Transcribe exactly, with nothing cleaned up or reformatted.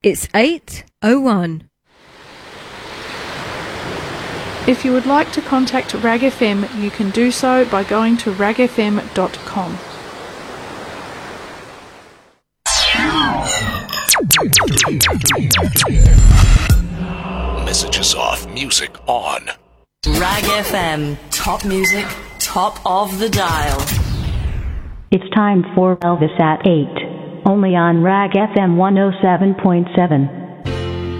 It's eight oh one. If you would like to contact Rag F M, you can do so by going to rag f m dot com. Messages off, music on. Rag F M, top music, top of the dial. It's time for Elvis at eight, only on Rag F M one oh seven point seven.